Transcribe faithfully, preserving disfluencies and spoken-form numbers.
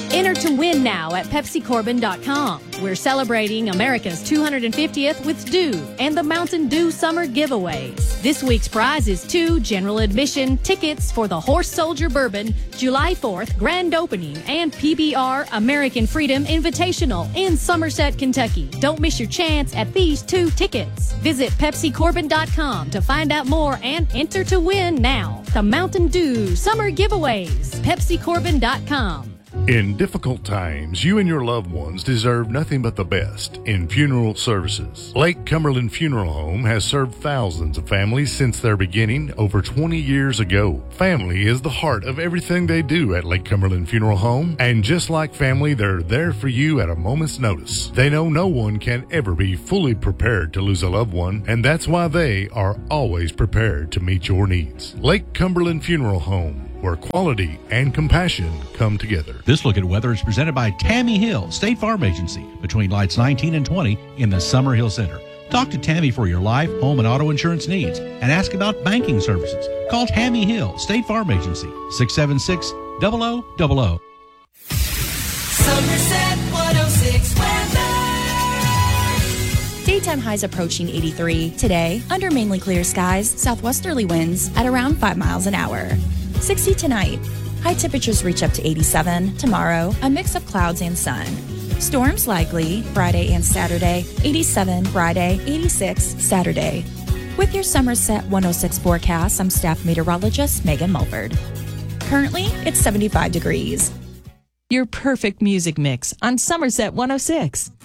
Enter to win now at Pepsi Corbin dot com. We're celebrating America's two hundred fiftieth with Dew and the Mountain Dew Summer Giveaways. This week's prize is two general admission tickets for the Horse Soldier Bourbon July fourth Grand Opening and P B R American Freedom Invitational in Somerset, Kentucky. Don't miss your chance at these two tickets. Visit Pepsi Corbin dot com to find out more and enter to win now. The Mountain Dew Summer Giveaways. Pepsi Corbin dot com. In difficult times, you and your loved ones deserve nothing but the best in funeral services. Lake Cumberland Funeral Home has served thousands of families since their beginning over twenty years ago. Family is the heart of everything they do at Lake Cumberland Funeral Home, and just like family, they're there for you at a moment's notice. They know no one can ever be fully prepared to lose a loved one, and that's why they are always prepared to meet your needs. Lake Cumberland Funeral Home, where quality and compassion come together. This look at weather is presented by Tammy Hill State Farm Agency between lights nineteen and twenty in the Summer Hill Center. Talk to Tammy for your life, home, and auto insurance needs and ask about banking services. Call Tammy Hill State Farm Agency, six seven six, zero zero zero zero. Somerset one oh six weather. Daytime highs approaching eighty-three. Today, under mainly clear skies, southwesterly winds at around five miles an hour. sixty tonight. High temperatures reach up to eighty-seven. Tomorrow, a mix of clouds and sun. Storms likely Friday and Saturday. eighty-seven Friday, eighty-six Saturday. With your Somerset one oh six forecast, I'm staff meteorologist Megan Mulford. Currently, it's seventy-five degrees. Your perfect music mix on Somerset one oh six.